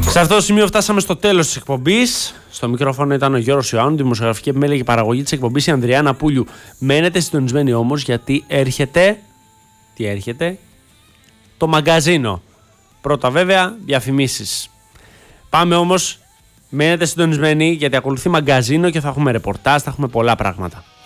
Σε αυτό το σημείο φτάσαμε στο τέλος της εκπομπής. Στο μικρόφωνο ήταν ο Γιώργος Ιωάννου, δημοσιογραφική επιμέλεια και παραγωγή της εκπομπής η Ανδριάννα Πούλιου. Μένετε συντονισμένοι όμως, γιατί έρχεται. Τι έρχεται? Το μαγκαζίνο. Πρώτα βέβαια διαφημίσεις. Πάμε όμως, μένετε συντονισμένοι, γιατί ακολουθεί μαγκαζίνο και θα έχουμε ρεπορτάζ, θα έχουμε πολλά πράγματα.